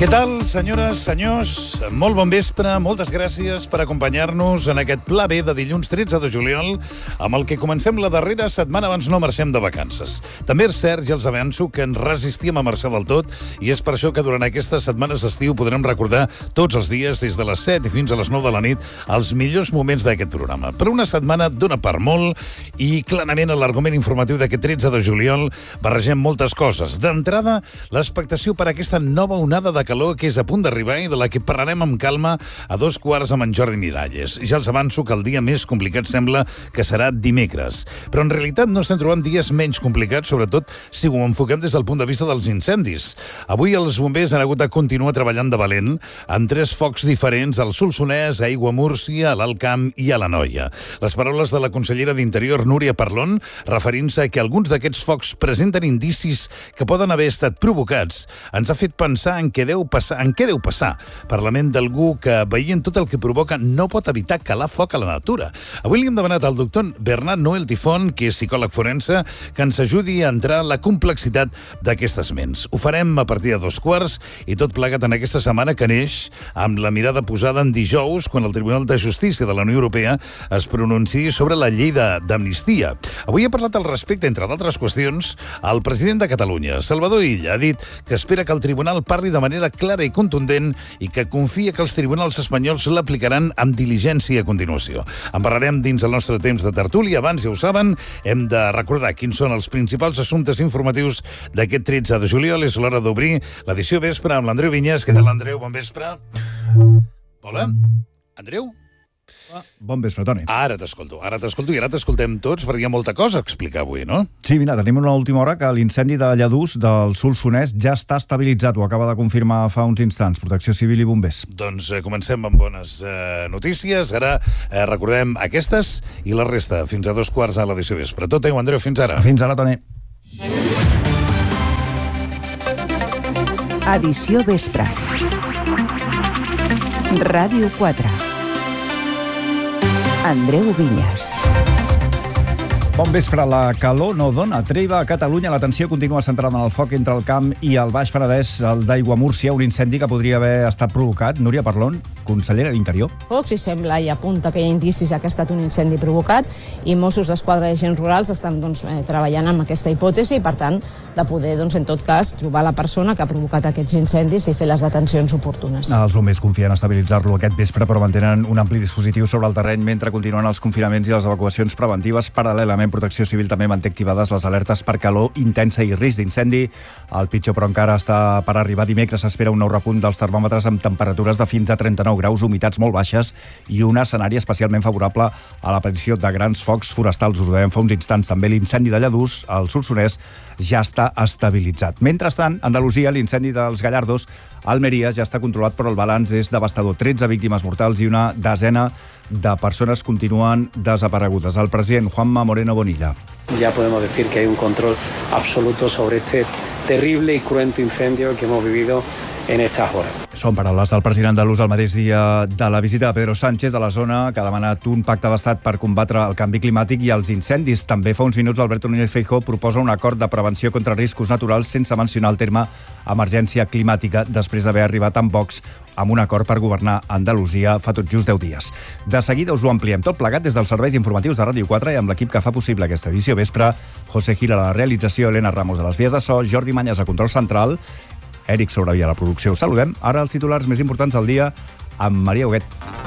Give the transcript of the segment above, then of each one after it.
Què tal, senyores, senyors? Molt bon vespre, moltes gràcies per acompanyar-nos en aquest pla B de dilluns 13 de juliol, amb el que comencem la darrera setmana abans no marxem de vacances. També és cert, ja els avanço, que ens resistíem a marxar del tot, i és per això que durant aquestes setmanes d'estiu podrem recordar tots els dies, des de les 7 i fins a les 9 de la nit, els millors moments d'aquest programa. Per una setmana dona per molt, i clarament a l'argument informatiu d'aquest 13 de juliol barregem moltes coses. D'entrada, l'expectació per aquesta nova onada de calor que és a punt d'arribar i de la que parlarem amb calma a 2:15 amb en Jordi Miralles. Ja els avanço que el dia més complicat sembla que serà dimecres. Però en realitat no estem trobant dies menys complicats, sobretot si ho enfoquem des del punt de vista dels incendis. Avui els bombers han hagut de continuar treballant de valent en 3 focs diferents al Solsonès, a Aiguamúrcia, a l'Alt Camp i a l'Anoia. Les paraules de la consellera d'Interior, Núria Parlon, referint-se a que alguns d'aquests focs presenten indicis que poden haver estat provocats, ens ha fet pensar en què deu passar per la ment d'algú que, veient tot el que provoca, no pot evitar calar foc a la natura. Avui li hem demanat al doctor Bernat Noel Tifón, que és psicòleg forense, que ens ajudi a entrar en la complexitat d'aquestes ments. Ho farem a partir de 2:15 i tot plegat en aquesta setmana que neix amb la mirada posada en dijous, quan el Tribunal de Justícia de la Unió Europea es pronunciï sobre la llei d'amnistia. Avui ha parlat al respecte, entre d'altres qüestions, el president de Catalunya, Salvador Illa, ha dit que espera que el tribunal parli de manera clara i contundent i que confia que els tribunals espanyols l'aplicaran amb diligència a continuació. En parlarem dins el nostre temps de tertúlia. Abans, ja ho saben, hem de recordar quins són els principals assumptes informatius d'aquest 13 de juliol. És l'hora d'obrir l'edició vespre amb l'Andreu Vinyes. Què tal, Andreu? Bon vespre. Hola? Andreu? Bon vespre, Toni. Ara t'escolto i ara t'escoltem tots perquè hi ha molta cosa a explicar avui, no? Sí, mira, tenim una última hora que l'incendi de Lladurs del Solsonès ja està estabilitzat, ho acaba de confirmar fa uns instants Protecció Civil i Bombers. Doncs comencem amb bones notícies. Ara recordem aquestes i la resta fins a 2:15 a l'edició vespre. Tot teu, Andreu, fins ara. Fins ara, Toni. Edició vespre. Ràdio 4. Andreu Vinyes. Bon vespre. La calor no dona treva a Catalunya. L'atenció continua centrada en el foc entre el Camp i el Baix Penedès, el d'Aiguamúrcia, un incendi que podria haver estat provocat. Núria Parlon, consellera d'Interior. Poc si sembla i apunta que hi ha indicis que ha estat un incendi provocat i Mossos d'Esquadra i agents rurals estan treballant amb aquesta hipòtesi i, per tant, de poder, en tot cas, trobar la persona que ha provocat aquests incendis i fer les detencions oportunes. Els bombers confien en estabilitzar-lo aquest vespre, però mantenen un ampli dispositiu sobre el terreny mentre continuen els confinaments i les evacuacions preventives. Paral·lelament, Protecció Civil també manté activades les alertes per calor intensa i risc d'incendi. El pitjor, però, encara està per arribar. Dimecres s'espera un nou repunt dels termòmetres amb temperatures de fins a 39 graus, humitats molt baixes i un escenari especialment favorable a l'aparició de grans focs forestals. Us ho dèiem fa uns instants. També l'incendi de Lladurs, al Solsonès, ja està estabilitzat. Mentrestant, a Andalusia, l'incendi dels Gallardos a Almeria ja està controlat, però el balanç és devastador. 13 víctimes mortals i una desena de persones continuen desaparegudes. El president Juanma Moreno Bonilla. Ya podemos decir que hay un control absoluto sobre este terrible y cruento incendio que hemos vivido en estas horas. Són paraules del president andalús el mateix dia de la visita de Pedro Sánchez a la zona, que ha demanat un pacte d'estat per combatre el canvi climàtic i els incendis. També fa uns minuts Alberto Núñez Feijóo proposa un acord de prevenció contra riscos naturals sense mencionar el terme emergència climàtica, després d'haver arribat amb Vox amb un acord per governar Andalusia fa tot just 10 dies. De seguida us ho ampliem tot plegat des dels serveis informatius de Ràdio 4 i amb l'equip que fa possible aquesta edició vespre. José Gil a la realització, Elena Ramos a les vies de so, Jordi Mañas a control central, Èric Sobrevià a la producció. Us saludem. Ara els titulars més importants del dia amb Maria Huguet.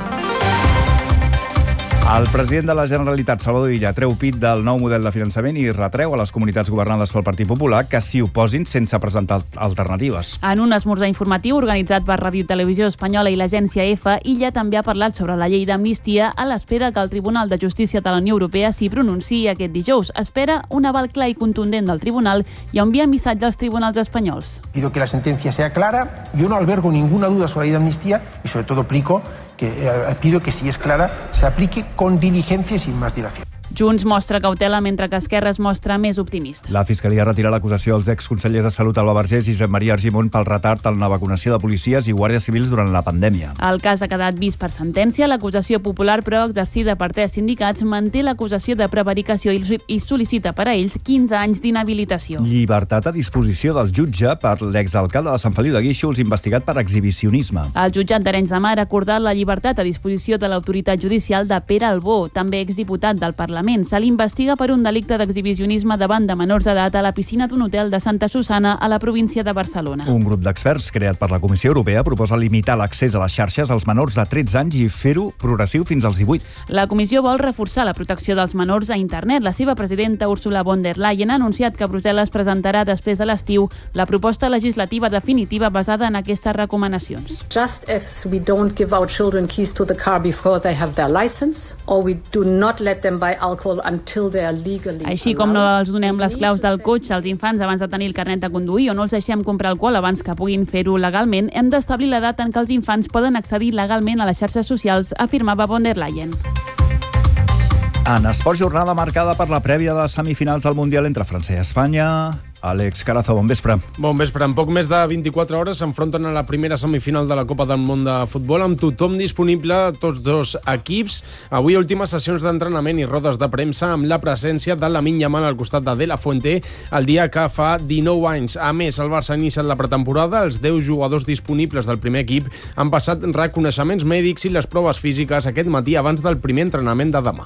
El president de la Generalitat, Salvador Illa, treu pit del nou model de finançament i retreu a les comunitats governades pel Partit Popular que s'hi oposin sense presentar alternatives. En un esmorzar informatiu organitzat per Ràdio i Televisió Espanyola i l'agència EFA, Illa també ha parlat sobre la llei d'amnistia a l'espera que el Tribunal de Justícia de la Unió Europea s'hi pronunciï aquest dijous. Espera un aval clar i contundent del tribunal i envia missatge als tribunals espanyols. Pido que la sentencia sea clara. Yo no albergo ninguna duda sobre la ley de amnistía y sobre todo pido que si es clara se aplique con diligencia y sin más dilación. Junts mostra cautela mentre que Esquerra es mostra més optimista. La Fiscalia retira l'acusació als exconsellers de Salut Alba Vergés i Josep Maria Argimon pel retard en la vacunació de policies i guàrdies civils durant la pandèmia. El cas ha quedat vist per sentència. L'acusació popular, però exercida per 3 sindicats, manté l'acusació de prevaricació i sol·licita per a ells 15 anys d'inhabilitació. Llibertat a disposició del jutge per l'exalcalde de Sant Feliu de Guíxols investigat per exhibicionisme. El jutjat d'Arenys de Mar ha acordat la llibertat a disposició de l'autoritat judicial de Pere Albó, també exdiputat del Parlament. Se l'investiga per un delicte d'exhibicionisme davant de menors d'edat a la piscina d'un hotel de Santa Susana a la província de Barcelona. Un grup d'experts creat per la Comissió Europea proposa limitar l'accés a les xarxes als menors de 13 anys i fer-ho progressiu fins als 18. La Comissió vol reforçar la protecció dels menors a internet. La seva presidenta, Ursula von der Leyen, ha anunciat que Brussel·les presentarà després de l'estiu la proposta legislativa definitiva basada en aquestes recomanacions. Just as we don't give our children keys to the car before they have their license, or we do not let them buy alcohol until they are legally Així com no els donem les claus del cotxe als infants abans de tenir el carnet de conduir o no els deixem comprar alcohol abans que puguin fer-ho legalment, hem d'establir l'edat en què els infants poden accedir legalment a les xarxes socials, afirmava von der Leyen. En esport, jornada marcada per la prèvia de les semifinals del Mundial entre França i Espanya. Àlex Carazo, bon vespre. Bon vespre. En poc més de 24 hores s'enfronten a la primera semifinal de la Copa del Món de Futbol amb tothom disponible, tots dos equips. Avui últimes sessions d'entrenament i rodes de premsa amb la presència de Lamine Yamal al costat de De La Fuente el dia que fa 19 anys. A més, el Barça ha iniciat la pretemporada. Els 10 jugadors disponibles del primer equip han passat reconeixements mèdics i les proves físiques aquest matí abans del primer entrenament de demà.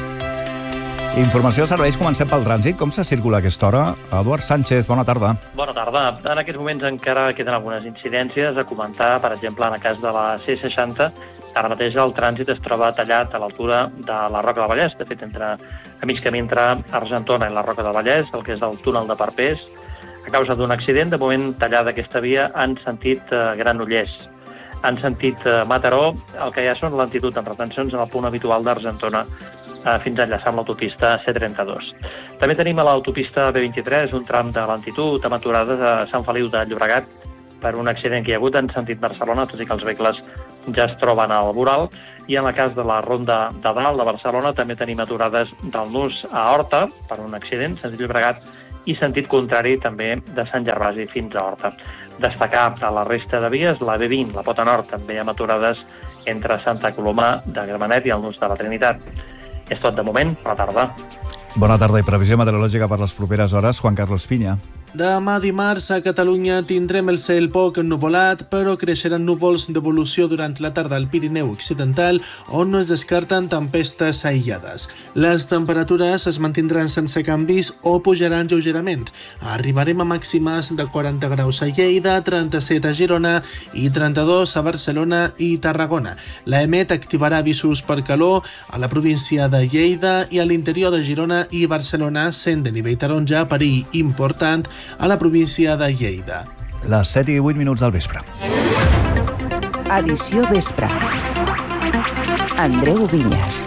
Informació de serveis, comencem pel trànsit. Com se circula a aquesta hora? Eduard Sánchez, bona tarda. Bona tarda. En aquests moments encara queden algunes incidències a comentar, per exemple, en el cas de la C60, ara mateix el trànsit es troba tallat a l'altura de la Roca del Vallès, de fet, a mig camí entre Argentona i la Roca del Vallès, el que és el túnel de Parpers, a causa d'un accident, de moment tallada aquesta via en sentit Granollers. En sentit Mataró, el que hi ha són lentitud en retencions en el punt habitual d'Argentona, fins a enllaçar amb l'autopista C32. També tenim a l'autopista B23 un tram de lentitud amb aturades a Sant Feliu de Llobregat per un accident que hi ha hagut en sentit Barcelona, tot i que els vehicles ja es troben al voral. I en el cas de la Ronda de Dalt de Barcelona també tenim aturades del Nus a Horta per un accident, sentit Llobregat, i sentit contrari també de Sant Gervasi fins a Horta. Destacar a la resta de vies, la B20, la Pota Nord, també amb aturades entre Santa Coloma de Gramenet i el Nus de la Trinitat. És tot de moment. Bona tarda. Bona tarda i previsió meteorològica per les properes hores. Juan Carlos Piña. Demà dimarts a Catalunya tindrem el cel poc ennuvolat, però creixeran núvols d'evolució durant la tarda al Pirineu Occidental, on no es descarten tempestes aïllades. Les temperatures es mantindran sense canvis o pujaran lleugerament. Arribarem a màximes de 40 graus a Lleida, 37 a Girona i 32 a Barcelona i Tarragona. L'EMET activarà avisos per calor a la província de Lleida i a l'interior de Girona i Barcelona, sent de nivell taronja perill important a la província de Lleida. Les 7:08 del vespre. Edició vespre. Andreu Vinyes.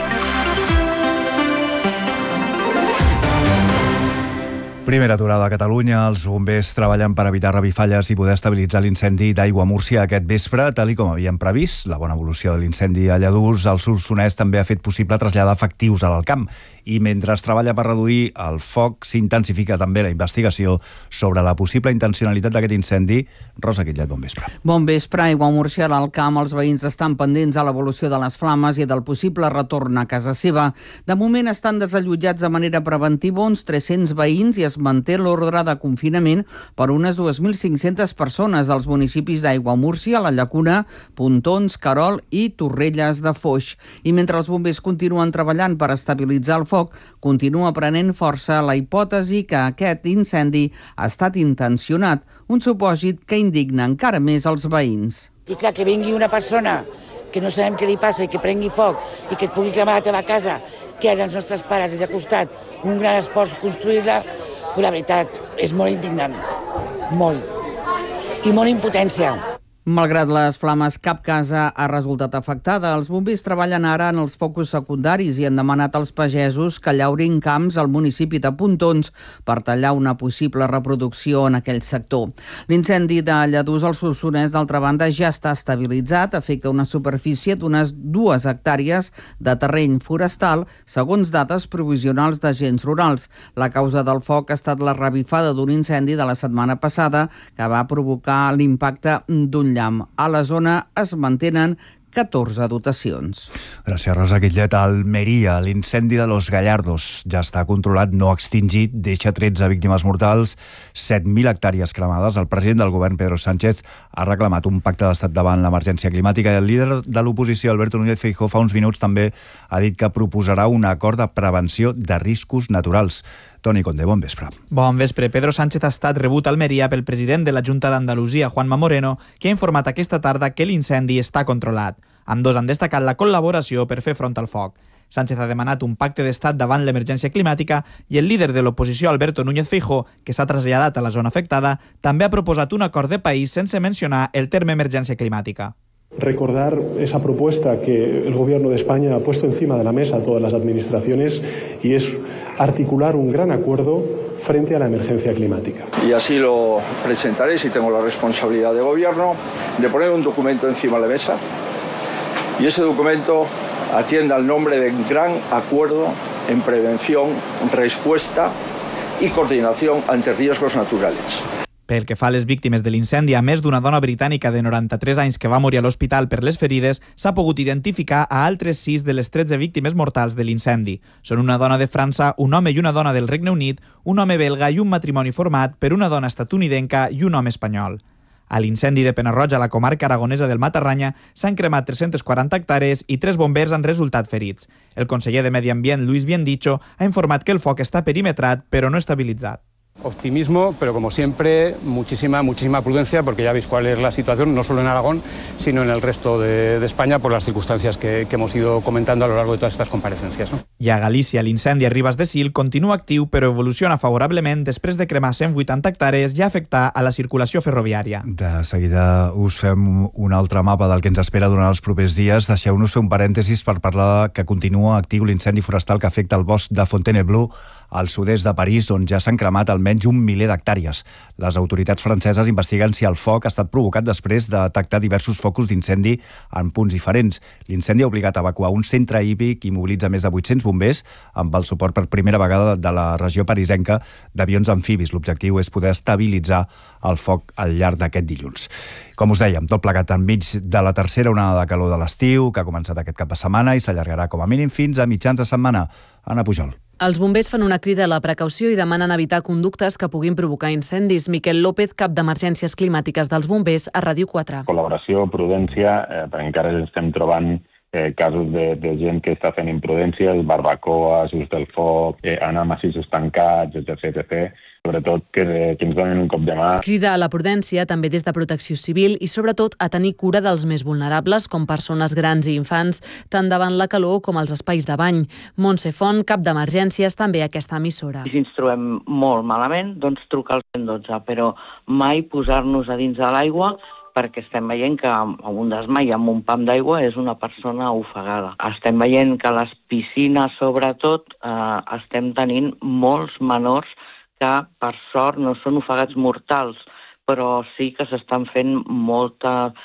Primera aturada a Catalunya. Els bombers treballen per evitar revifalles i poder estabilitzar l'incendi d'Aigua Múrcia aquest vespre, tal i com havien previst. La bona evolució de l'incendi a Lladurs, al Solsonès, també ha fet possible traslladar efectius a l'Alcamp. I mentre es treballa per reduir el foc, s'intensifica també la investigació sobre la possible intencionalitat d'aquest incendi. Rosa Quillet, bon vespre. Bon vespre. Aigua Múrcia, a l'Alcamp, els veïns estan pendents a l'evolució de les flames i del possible retorn a casa seva. De moment estan desallotjats de manera preventiva uns 300 veïns i es manté l'ordre de confinament per unes 2.500 persones als municipis d'Aigua Múrcia, La Llacuna, Pontons, Querol i Torrelles de Foix. I mentre els bombers continuen treballant per estabilitzar el foc, continua prenent força la hipòtesi que aquest incendi ha estat intencionat, un supòsit que indigna encara més els veïns. I clar, que vingui una persona que no sabem què li passa i que prengui foc i que et pugui cremar la teva casa, que als nostres pares els ha costat un gran esforç construir-la, però la veritat és molt indignant, molt. I molt impotència. Malgrat les flames, cap casa ha resultat afectada. Els bombers treballen ara en els focus secundaris i han demanat als pagesos que llaurin camps al municipi de Pontons per tallar una possible reproducció en aquell sector. L'incendi de Lladurs al Solsonès, d'altra banda, ja està estabilitzat. Afecta una superfície d'unes 2 hectàrees de terreny forestal, segons dates provisionals d'agents rurals. La causa del foc ha estat la revifada d'un incendi de la setmana passada que va provocar l'impacte d'un llamp. A la zona es mantenen 14 dotacions. Gràcies, Rosa Guillet. A Almeria, l'incendi de Los Gallardos ja està controlat, no extingit, deixa 13 víctimes mortals, 7.000 hectàrees cremades. El president del govern, Pedro Sánchez, ha reclamat un pacte d'estat davant l'emergència climàtica i el líder de l'oposició, Alberto Núñez Feijóo, fa uns minuts també ha dit que proposarà un acord de prevenció de riscos naturals. Toni Conde, bon vespre. Bon vespre. Pedro Sánchez ha estat rebut a Almeria pel president de la Junta d'Andalusia, Juanma Moreno, que ha informat aquesta tarda que l'incendi està controlat. Ambdós han destacat la col·laboració per fer front al foc. Sánchez ha demanat un pacte d'estat davant l'emergència climàtica i el líder de l'oposició, Alberto Núñez Feijóo, que s'ha traslladat a la zona afectada, també ha proposat un acord de país sense mencionar el terme emergència climàtica. Recordar esa propuesta que el Gobierno de España ha puesto encima de la mesa a todas las administraciones y es articular un gran acuerdo frente a la emergencia climática. Y así lo presentaré, si tengo la responsabilidad de gobierno, de poner un documento encima de la mesa y ese documento atienda al nombre de Gran Acuerdo en Prevención, Respuesta y Coordinación ante Riesgos Naturales. Pel que fa a les víctimes de l'incendi, a més d'una dona britànica de 93 anys que va morir a l'hospital per les ferides, s'ha pogut identificar a altres 6 de les 13 víctimes mortals de l'incendi. Són una dona de França, un home i una dona del Regne Unit, un home belga i un matrimoni format per una dona estatunidenca i un home espanyol. A l'incendi de Penarroja, a la comarca aragonesa del Matarranya, s'han cremat 340 hectàrees i 3 bombers han resultat ferits. El conseller de Medi Ambient, Luis Biendicho, ha informat que el foc està perimetrat però no estabilitzat. Optimismo, pero como siempre, muchísima prudencia, porque ya veis cuál es la situación, no solo en Aragón, sino en el resto de España, por las circunstancias que hemos ido comentando a lo largo de todas estas comparecencias, ¿no? I a Galícia, l'incendi a Ribes de Sil continua actiu, però evoluciona favorablement després de cremar 180 hectàrees i afectar a la circulació ferroviària. De seguida us fem un altre mapa del que ens espera durant els propers dies. Deixeu-nos fer un parèntesis per parlar que continua actiu l'incendi forestal que afecta el bosc de Fontainebleau, al sud-est de París, on ja s'han cremat almenys 1 miler d'hectàrees. Les autoritats franceses investiguen si el foc ha estat provocat després de detectar diversos focus d'incendi en punts diferents. L'incendi ha obligat a evacuar un centre hípic i mobilitza més de 800 bombers amb el suport per primera vegada de la regió parisenca d'avions amfibis. L'objectiu és poder estabilitzar el foc al llarg d'aquest dilluns. Com us dèiem, tot plegat enmig de la tercera onada de calor de l'estiu, que ha començat aquest cap de setmana i s'allargarà com a mínim fins a mitjans de setmana. Anna Pujol. Els bombers fan una crida a la precaució i demanen evitar conductes que puguin provocar incendis. Miquel López, cap d'emergències climàtiques dels bombers, a Ràdio 4. Col·laboració, prudència, perquè encara estem trobant casos de gent que està fent imprudències, barbacoes, ús del foc, anar a massissos tancats, etc. Sobretot que ens donin un cop de mà. Crida a la prudència també des de Protecció Civil i sobretot a tenir cura dels més vulnerables, com persones grans i infants, tant davant la calor com als espais de bany. Montse Font, cap d'emergències, també a aquesta emissora. Si ens trobem molt malament, doncs trucar al 112, però mai posar-nos a dins de l'aigua perquè estem veient que amb un desmai, amb un pam d'aigua, és una persona ofegada. Estem veient que a les piscines, sobretot, estem tenint molts menors que, per sort, no són ofegats mortals, però sí que s'estan fent molt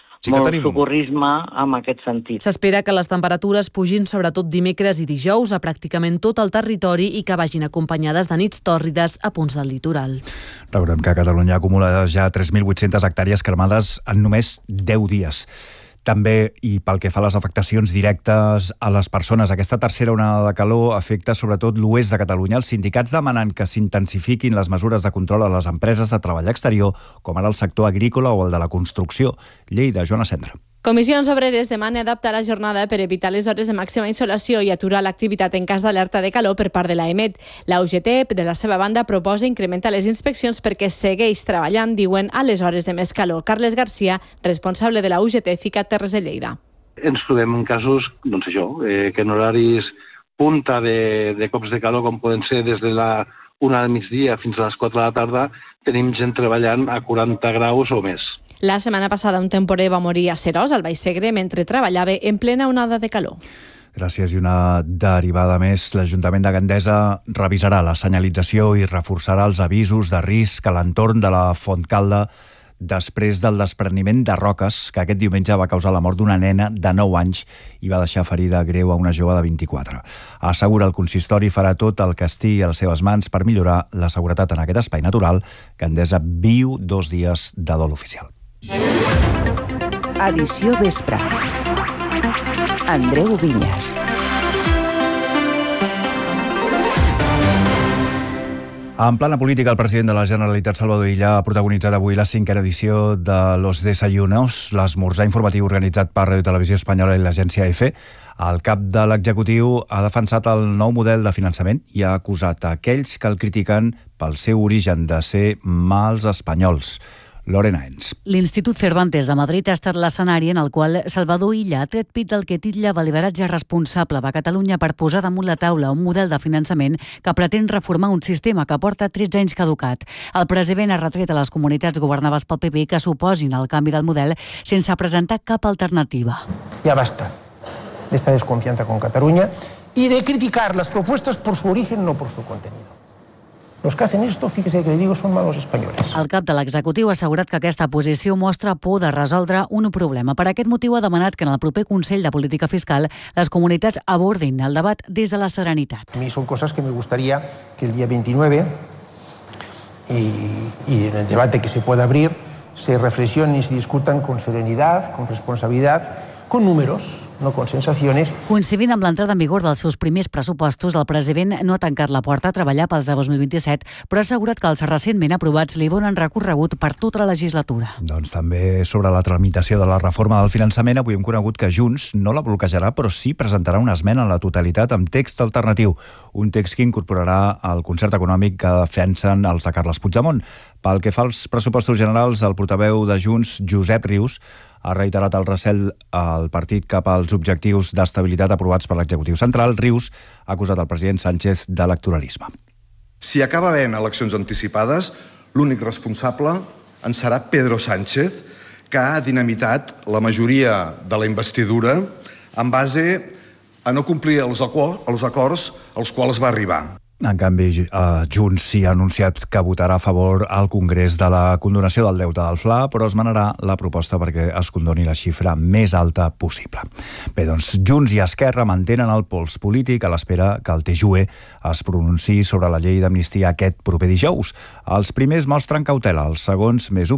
socorrisme en aquest sentit. S'espera que les temperatures pugin sobretot dimecres i dijous a pràcticament tot el territori i que vagin acompanyades de nits tòrrides a punts del litoral. Recordem que Catalunya acumula ja 3.800 hectàrees cremades en només 10 dies. També, i pel que fa a les afectacions directes a les persones, aquesta tercera onada de calor afecta sobretot l'oest de Catalunya. Els sindicats demanen que s'intensifiquin les mesures de control a les empreses de treball exterior, com ara el sector agrícola o el de la construcció. Lleida, Joana Cendra. Comissions Obreres demana adaptar la jornada per evitar les hores de màxima insolació i aturar l'activitat en cas d'alerta de calor per part de la EMET. La UGT, de la seva banda, proposa incrementar les inspeccions perquè segueix treballant, diuen, a les hores de més calor. Carles Garcia, responsable de la UGT, Ficat Terres de Lleida. Ens trobem en casos, que en horaris punta de cops de calor, com poden ser des de la 1 al migdia fins a les 4 de la tarda tenim gent treballant a 40 graus o més. La setmana passada un temporer va morir a Seròs, al Baix Segre, mentre treballava en plena onada de calor. Gràcies. I una derivada més. L'Ajuntament de Gandesa revisarà la senyalització i reforçarà els avisos de risc a l'entorn de la Fontcalda després del despreniment de roques que aquest diumenge va causar la mort d'una nena de 9 anys i va deixar ferida greu a una jove de 24. Assegura el consistori farà tot el que estigui a les seves mans per millorar la seguretat en aquest espai natural. Gandesa viu 2 dies de dol oficial. Edició Vespre. Andreu Vinyes. En plana política, el president de la Generalitat, Salvador Illa, ha protagonitzat avui la 5a edició de Los Desayunos, l'esmorzar informatiu organitzat per Radio Televisió Espanyola i l'agència EFE. El cap de l'executiu ha defensat el nou model de finançament i ha acusat aquells que el critiquen pel seu origen de ser mals espanyols. Lorena Ens. L'Institut Cervantes de Madrid ha estat l'escenari en el qual Salvador Illa ha tret pit del que titlla de lideratge responsable de Catalunya per posar damunt la taula un model de finançament que pretén reformar un sistema que porta 13 anys caducat. El president ha retret a les comunitats governades pel PP que s'oposin al canvi del model sense presentar cap alternativa. Ya basta de esta desconfianza con Cataluña y de criticar las propuestas por su origen, no por su contenido. Los que hacen esto, fíjese que le digo, son malos españoles. El cap de l'executiu ha assegurat que aquesta posició mostra por de resoldre un problema. Per aquest motiu ha demanat que en el proper Consell de Política Fiscal les comunitats abordin el debat des de la serenitat. A mí son cosas que me gustaría que el día 29 y en el debate que se pueda abrir se reflexionen y se discutan con serenidad, con responsabilidad, con números, no con sensaciones. Coincidint amb l'entrada en vigor dels seus primers pressupostos, el president no ha tancat la porta a treballar pels de 2027, però ha assegurat que els recentment aprovats li donen recorregut per tota la legislatura. Doncs també sobre la tramitació de la reforma del finançament, avui hem conegut que Junts no la bloquejarà, però sí presentarà una esmena a la totalitat amb text alternatiu, un text que incorporarà el concert econòmic que defensen els de Carles Puigdemont. Pel que fa als pressupostos generals, el portaveu de Junts, Josep Rius, ha reiterat el recel al partit cap als objectius d'estabilitat aprovats per l'executiu central. Rius ha acusat el president Sánchez d'electoralisme. Si acaba havent eleccions anticipades, l'únic responsable en serà Pedro Sánchez, que ha dinamitat la majoria de la investidura en base a no complir els acords als quals va arribar. En canvi, Junts sí ha anunciat que votarà a favor al Congrés de la condonació del deute del FLA, però es manarà la proposta perquè es condoni la xifra més alta possible. Bé, doncs Junts i Esquerra mantenen el pols polític a l'espera que el TJUE es pronunciï sobre la llei d'amnistia aquest proper dijous. Els primers mostren cautela, els segons més